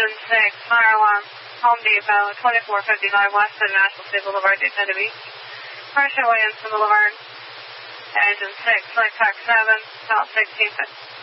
Engine 6, fire alarm, Home Depot, 2459 West International State Boulevard, Daytona Beach. Marcia Williamson Boulevard, Engine 6, Flight Track 7, South 16th.